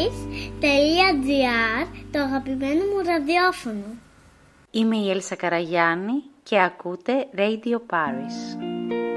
paris.gr, το αγαπημένο μου ραδιόφωνο. Είμαι η Έλσα Καραγιάννη και ακούτε Radio Paris.